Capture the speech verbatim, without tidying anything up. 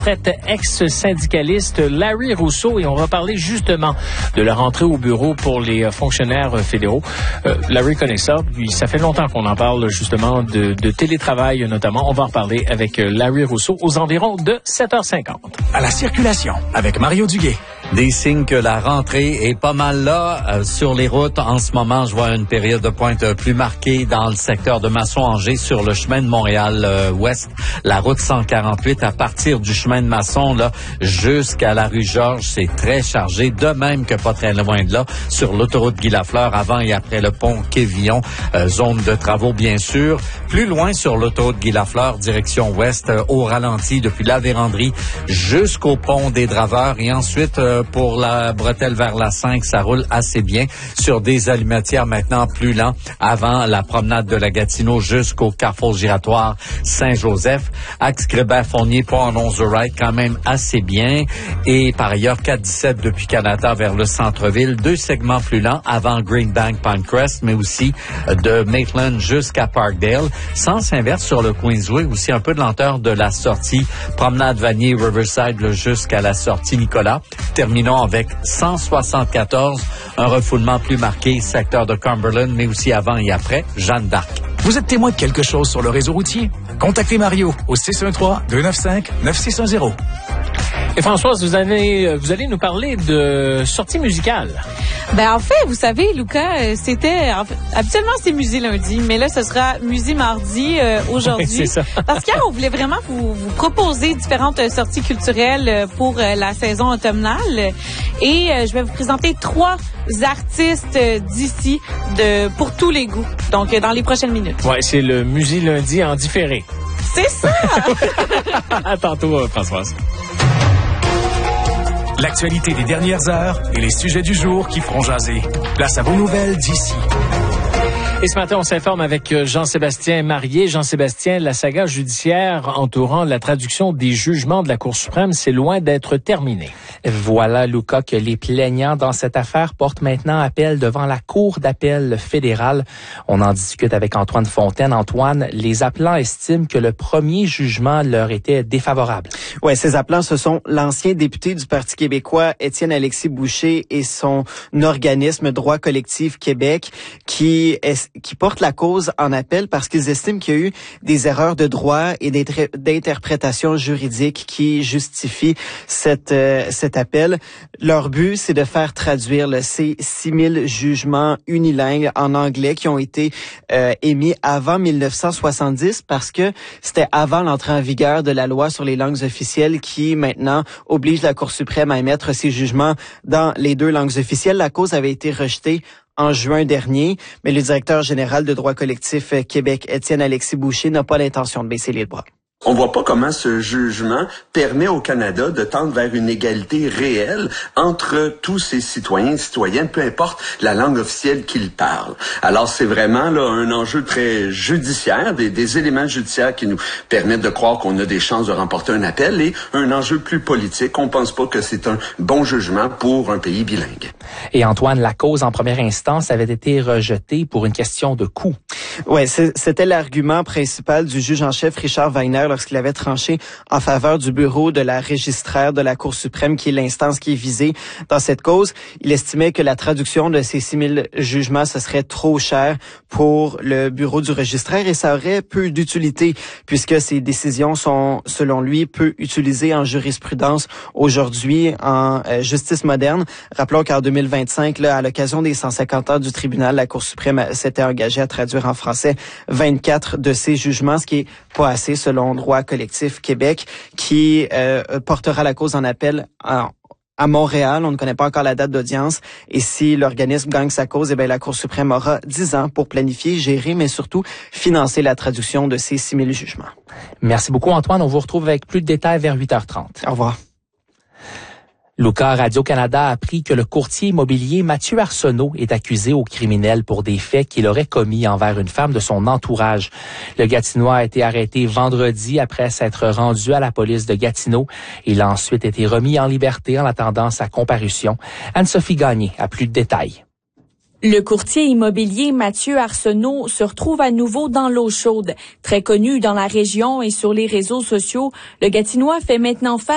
ex-syndicaliste Larry Rousseau, et on va parler justement de la rentrée au bureau pour les fonctionnaires fédéraux. Euh, Larry connaît ça, puis ça fait longtemps qu'on en parle justement de, de télétravail notamment. On va en reparler avec Larry Rousseau aux environs de sept heures cinquante. À la circulation avec Mario Duguay. Des signes que la rentrée est pas mal là. Euh, sur les routes, en ce moment, je vois une période de pointe plus marquée dans le secteur de Masson-Angers sur le chemin de Montréal-Ouest. Euh, la route cent quarante-huit, à partir du chemin de Masson, là, jusqu'à la rue Georges, c'est très chargé. De même que pas très loin de là, sur l'autoroute Guy-Lafleur, avant et après le pont Quévillon, euh, zone de travaux, bien sûr. Plus loin sur l'autoroute Guy-Lafleur, direction ouest, euh, au ralenti, depuis la Vérandrie jusqu'au pont des Draveurs. Et ensuite, euh, pour la bretelle vers la cinq, ça roule assez bien sur des allumetières maintenant plus lents avant la promenade de la Gatineau jusqu'au carrefour giratoire Saint-Joseph. Axe Grébert-Fournier, pont en onze right, quand même assez bien. Et par ailleurs, quatre dix-sept depuis Canada vers le centre-ville. Deux segments plus lents avant Greenbank-Pinecrest, mais aussi de Maitland jusqu'à Parkdale. Sens inverse sur le Queensway, aussi un peu de lenteur de la sortie promenade Vanier-Riverside jusqu'à la sortie Nicolas. Terminons avec cent soixante-quatorze, un refoulement plus marqué, secteur de Cumberland, mais aussi avant et après, Jeanne d'Arc. Vous êtes témoin de quelque chose sur le réseau routier? Contactez Mario au six un trois, deux neuf cinq, neuf six un zéro. Et Françoise, vous allez, vous allez nous parler de sortie musicale. Ben en fait, vous savez, Lucas, c'était en fait, habituellement c'est musée lundi, mais là ce sera musée mardi euh, aujourd'hui. Oui, c'est ça. Parce qu'hier on voulait vraiment vous, vous proposer différentes sorties culturelles pour euh, la saison automnale, et euh, je vais vous présenter trois artistes d'ici de pour tous les goûts. Donc euh, dans les prochaines minutes. Ouais, c'est le musée lundi en différé. C'est ça. À tantôt, Françoise. L'actualité des dernières heures et les sujets du jour qui feront jaser. Place à vos nouvelles d'ici. Et ce matin, on s'informe avec Jean-Sébastien Marié. Jean-Sébastien, la saga judiciaire entourant la traduction des jugements de la Cour suprême, c'est loin d'être terminée. Voilà, Lucas, que les plaignants dans cette affaire portent maintenant appel devant la Cour d'appel fédérale. On en discute avec Antoine Fontaine. Antoine, les appelants estiment que le premier jugement leur était défavorable. Ouais, ces appelants, ce sont l'ancien député du Parti québécois, Étienne-Alexis Boucher, et son organisme Droit collectif Québec, qui est qui portent la cause en appel parce qu'ils estiment qu'il y a eu des erreurs de droit et d'interprétation juridique qui justifient cette, euh, cet appel. Leur but, c'est de faire traduire le, ces six mille jugements unilingues en anglais qui ont été euh, émis avant mille neuf cent soixante-dix, parce que c'était avant l'entrée en vigueur de la loi sur les langues officielles qui, maintenant, oblige la Cour suprême à émettre ces jugements dans les deux langues officielles. La cause avait été rejetée en juin dernier, mais le directeur général de Droit collectif Québec, Étienne-Alexis Boucher, n'a pas l'intention de baisser les bras. On voit pas comment ce jugement permet au Canada de tendre vers une égalité réelle entre tous ses citoyens et citoyennes, peu importe la langue officielle qu'ils parlent. Alors c'est vraiment là un enjeu très judiciaire, des, des éléments judiciaires qui nous permettent de croire qu'on a des chances de remporter un appel, et un enjeu plus politique. On pense pas que c'est un bon jugement pour un pays bilingue. Et Antoine, la cause en première instance avait été rejetée pour une question de coût. Ouais, c'était l'argument principal du juge en chef Richard Wagner lorsqu'il avait tranché en faveur du bureau de la registraire de la Cour suprême, qui est l'instance qui est visée dans cette cause. Il estimait que la traduction de ces six mille jugements, ce serait trop cher pour le bureau du registraire, et ça aurait peu d'utilité puisque ces décisions sont, selon lui, peu utilisées en jurisprudence aujourd'hui en euh, justice moderne. Rappelons qu'en deux mille vingt-cinq, là, à l'occasion des cent cinquante ans du tribunal, la Cour suprême s'était engagée à traduire en français vingt-quatre de ces jugements, ce qui est pas assez selon Droit collectif Québec, qui euh, portera la cause en appel en à Montréal. On ne connaît pas encore la date d'audience. Et si l'organisme gagne sa cause, eh bien, la Cour suprême aura dix ans pour planifier, gérer, mais surtout financer la traduction de ces six mille jugements. Merci beaucoup, Antoine. On vous retrouve avec plus de détails vers huit heures trente. Au revoir. Lucas, Radio-Canada a appris que le courtier immobilier Mathieu Arsenault est accusé au criminel pour des faits qu'il aurait commis envers une femme de son entourage. Le Gatinois a été arrêté vendredi après s'être rendu à la police de Gatineau. Il a ensuite été remis en liberté en attendant sa comparution. Anne-Sophie Gagné a plus de détails. Le courtier immobilier Mathieu Arsenault se retrouve à nouveau dans l'eau chaude. Très connu dans la région et sur les réseaux sociaux, le Gatinois fait maintenant face